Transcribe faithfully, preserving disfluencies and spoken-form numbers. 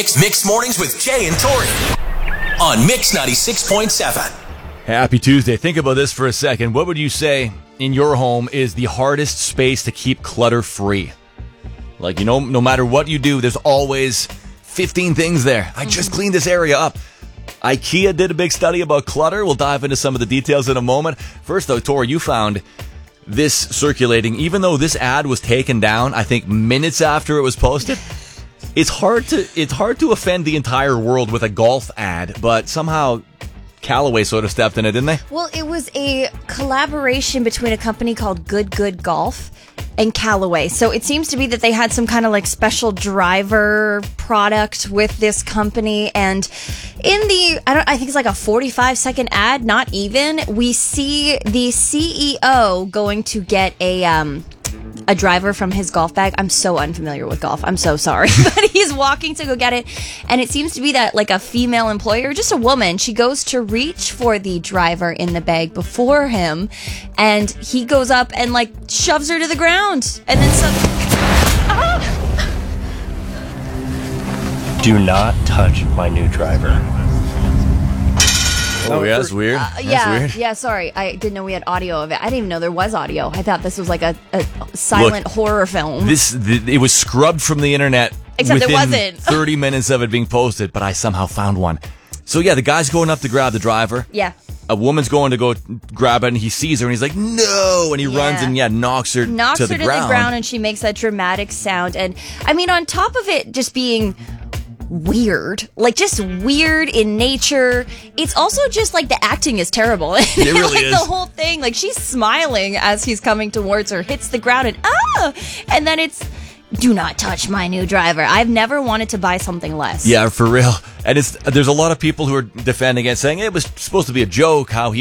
Mixed Mornings with Jay and Tori on Mix ninety-six point seven. Happy Tuesday. Think about this for a second. What would you say in your home is the hardest space to keep clutter-free? Like, you know, no matter what you do, there's always fifteen things there. I just cleaned this area up. IKEA did a big study about clutter. We'll dive into some of the details in a moment. First, though, Tori, you found this circulating. Even though this ad was taken down, I think minutes after it was posted, it's hard to it's hard to offend the entire world with a golf ad, but somehow Callaway sort of stepped in it, didn't they? Well, it was a collaboration between a company called Good Good Golf and Callaway. So it seems to be that they had some kind of like special driver product with this company. And in the, I don't, I think it's like a forty-five second ad, not even, we see the C E O going to get a, um, a driver from his golf bag. I'm so unfamiliar with golf. I'm so sorry. But he's walking to go get it. And it seems to be that like a female employer, just a woman, she goes to reach for the driver in the bag before him. And he goes up and like shoves her to the ground. And then some... Do not touch my new driver. Oh, yeah, that's weird. Uh, that's yeah, weird. yeah, sorry. I didn't know we had audio of it. I didn't even know there was audio. I thought this was like a, a silent Look, horror film. This th- It was scrubbed from the internet Except it within wasn't. thirty minutes of it being posted, but I somehow found one. So, yeah, the guy's going up to grab the driver. Yeah. A woman's going to go grab it, and he sees her, and he's like, no! And he Yeah. runs and, yeah, knocks her knocks to her the to ground. the ground, and she makes that dramatic sound. And I mean, on top of it just being weird, like just weird in nature, it's also just like the acting is terrible. It really like is. The whole thing, like she's smiling as he's coming towards her, hits the ground, and ah, and then it's, do not touch my new driver. I've never wanted to buy something less. Yeah, for real. And it's there's a lot of people who are defending it, saying it was supposed to be a joke, how he